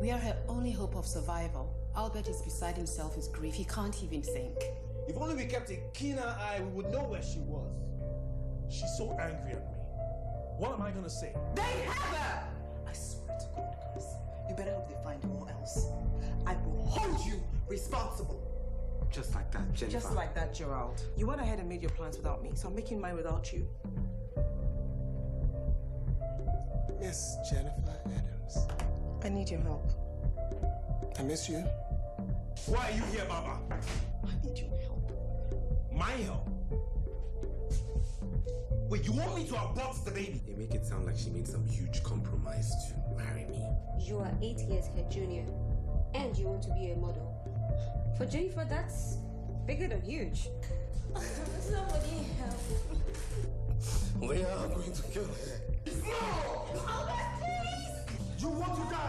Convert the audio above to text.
We are her only hope of survival. Albert is beside himself with grief. He can't even think. If only we kept a keener eye, we would know where she was. She's so angry at me. What am I gonna say? They have her! I swear to God, Chris, you better hope they find her or else I will hold you responsible. Just like that, Jennifer. Just like that, Gerald. You went ahead and made your plans without me, so I'm making mine without you. Miss Jennifer Adams. I need your help. I miss you. Why are you here, Baba? I need your help. My help? Wait, you want me to abort the baby? They make it sound like she made some huge compromise to marry me. You are 8 years her junior, and you want to be a model. For Jennifer, that's bigger than huge. Somebody help. We are going to kill her. No! Albert, please! You want to die?